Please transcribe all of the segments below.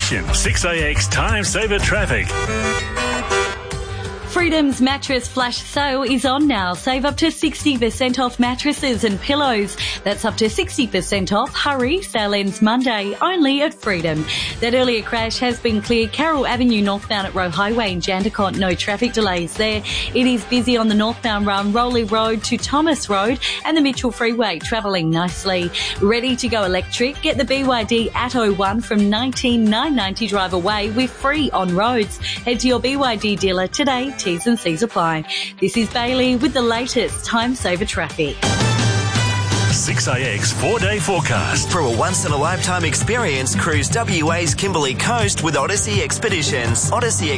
Expedition. 6AX Time Saver Traffic. Freedom's mattress flash sale is on now. Save up to 60% off mattresses and pillows. That's up to 60% off. Hurry, sale ends Monday, only at Freedom. That earlier crash has been cleared. Carroll Avenue northbound at Roe Highway in Jandakot. No traffic delays there. It is busy on the northbound run, Rowley Road to Thomas Road and the Mitchell Freeway, travelling nicely. Ready to go electric? Get the BYD Atto 1 from $19,990 drive away with free on roads. Head to your BYD dealer today. T's and C's apply. This is Bailey with the latest Time Saver Traffic. 6AX 4-day forecast. For a once-in-a-lifetime experience, cruise WA's Kimberley Coast with Odyssey Expeditions.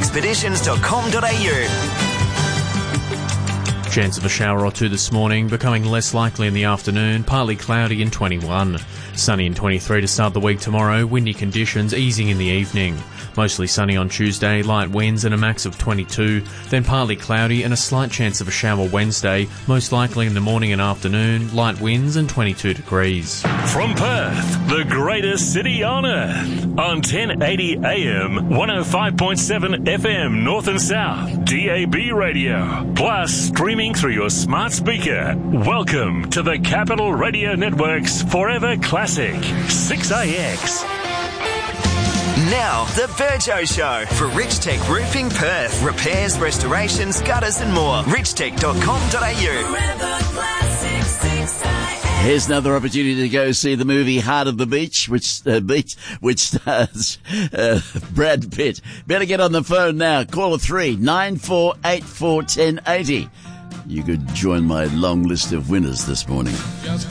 odysseyexpeditions.com.au. Chance of a shower or two this morning, becoming less likely in the afternoon, partly cloudy in 21. Sunny in 23 to start the week tomorrow, windy conditions easing in the evening. Mostly sunny on Tuesday, light winds and a max of 22, then partly cloudy and a slight chance of a shower Wednesday, most likely in the morning and afternoon, light winds and 22 degrees. From Perth, the greatest city on earth, on 1080 AM, 105.7 FM North and South, DAB radio, plus streaming through your smart speaker. Welcome to the Capital Radio Network's Forever Classic, 6AX. Now, the Virgo Show for Richtech Roofing Perth. Repairs, restorations, gutters and more. Richtech.com.au. Here's another opportunity to go see the movie Heart of the Beach, which stars Brad Pitt. Better get on the phone now. Caller 394841080. You could join my long list of winners this morning. Just